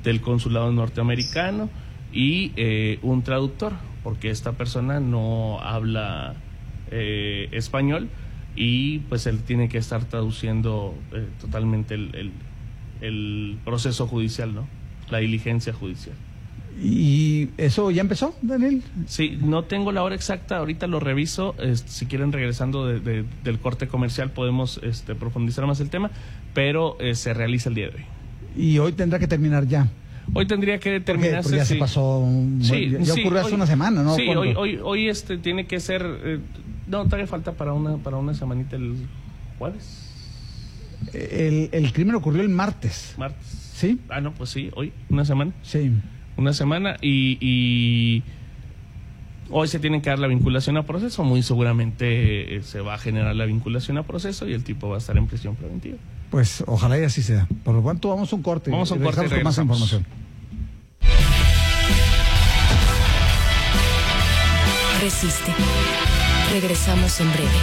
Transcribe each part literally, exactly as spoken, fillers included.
del consulado norteamericano y eh, un traductor, porque esta persona no habla eh, español y pues él tiene que estar traduciendo eh, totalmente el, el, el proceso judicial, ¿no? La diligencia judicial. ¿Y eso ya empezó, Daniel? Sí, no tengo la hora exacta, ahorita lo reviso. Este, si quieren, regresando de, de, del corte comercial, podemos este, profundizar más el tema, pero eh, se realiza el día de hoy. Y hoy tendrá que terminar ya. Hoy tendría que terminarse. Porque ya sí. se pasó, un, sí, ya, ya sí, ocurrió hace hoy, una semana, ¿no? Sí, ¿Cuándo? hoy, hoy, hoy este tiene que ser, eh, no, todavía falta para una, para una semanita el jueves. El, el crimen ocurrió el martes. Martes. ¿Sí? Ah, no, pues sí, hoy, una semana. Sí. Una semana y, y hoy se tiene que dar la vinculación a proceso. Muy seguramente eh, se va a generar la vinculación a proceso y el tipo va a estar en prisión preventiva. Pues ojalá y así sea. Por lo tanto, vamos a un corte. Vamos a un corte y con más regresamos. información. Resiste. Regresamos en breve.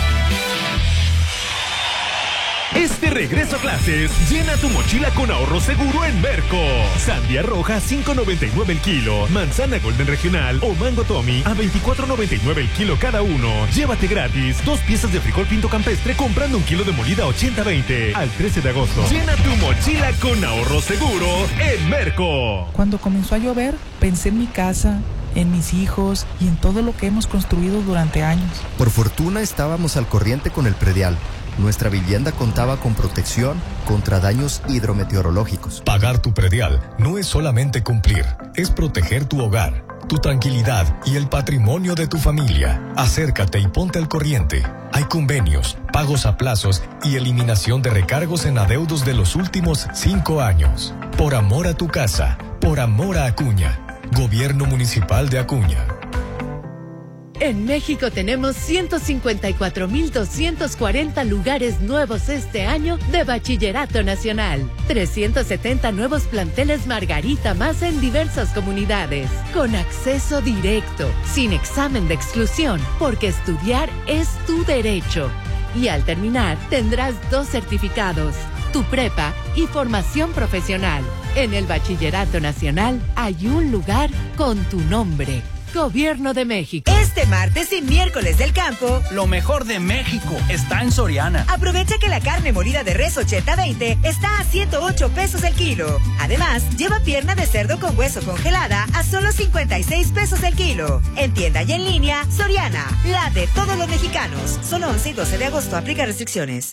Este regreso a clases, llena tu mochila con ahorro seguro en Merco. Sandía roja, cinco noventa y nueve el kilo. Manzana Golden Regional o Mango Tommy a veinticuatro noventa y nueve el kilo cada uno. Llévate gratis dos piezas de frijol pinto campestre comprando un kilo de molida ochenta veinte. Al trece de agosto. Llena tu mochila con ahorro seguro en Merco. Cuando comenzó a llover, pensé en mi casa, en mis hijos y en todo lo que hemos construido durante años. Por fortuna estábamos al corriente con el predial. Nuestra vivienda contaba con protección contra daños hidrometeorológicos. Pagar tu predial no es solamente cumplir, es proteger tu hogar, tu tranquilidad y el patrimonio de tu familia. Acércate y ponte al corriente. Hay convenios, pagos a plazos y eliminación de recargos en adeudos de los últimos cinco años. Por amor a tu casa, por amor a Acuña. Gobierno Municipal de Acuña. En México tenemos ciento cincuenta y cuatro mil doscientos cuarenta lugares nuevos este año de Bachillerato Nacional. trescientos setenta nuevos planteles Margarita más en diversas comunidades. Con acceso directo, sin examen de exclusión, porque estudiar es tu derecho. Y al terminar, tendrás dos certificados, tu prepa y formación profesional. En el Bachillerato Nacional hay un lugar con tu nombre. Gobierno de México. Este martes y miércoles del campo, lo mejor de México está en Soriana. Aprovecha que la carne molida de res ochenta veinte está a ciento ocho pesos el kilo. Además, lleva pierna de cerdo con hueso congelada a solo cincuenta y seis pesos el kilo. En tienda y en línea, Soriana, la de todos los mexicanos. Solo once y doce de agosto, aplica restricciones.